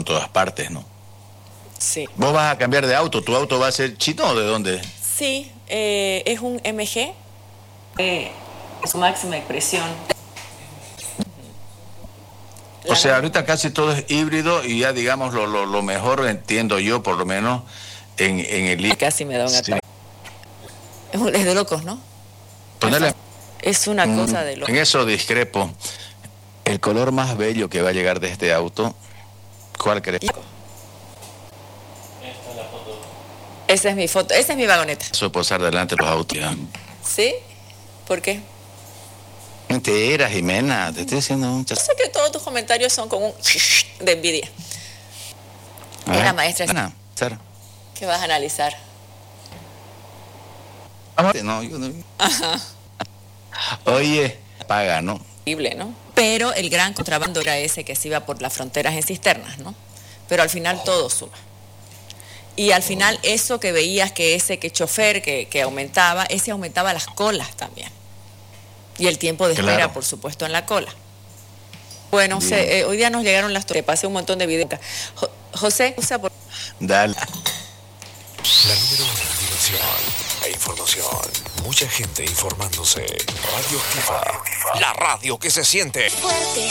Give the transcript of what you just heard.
todas partes, ¿no? Sí. ¿Vos vas a cambiar de auto? ¿Tu auto va a ser chino o de dónde? Sí, es un MG. Su máxima expresión. O sea, ahorita casi todo es híbrido y ya digamos lo mejor entiendo yo, por lo menos, en el híbrido. Casi me da un ataque. Es de locos, ¿no? Ponerle, es una cosa de locos. en eso discrepo. El color más bello que va a llegar de este auto, ¿cuál crees? Esa es mi foto, esa es mi vagoneta. Eso posar delante de los autos. ¿Sí? ¿Por qué? Mentira, Jimena, te estoy diciendo un Yo sé que todos tus comentarios son con un de envidia. Es la maestra. ¿Qué vas a analizar? No, yo no. Oye, paga, ¿no? Horrible, ¿no? Pero el gran contrabando era ese que se iba por las fronteras en cisternas, ¿no? Pero al final todo suma. Y al final eso que veías que ese que chofer que aumentaba, ese aumentaba las colas también. Y el tiempo de espera, claro, por supuesto, en la cola. Bueno, hoy día nos llegaron las... Te pasé un montón de videos. José, usa por... Dale. La número 1 en diversión e información. Mucha gente informándose. Radio Activa. La radio que se siente. Fuerte.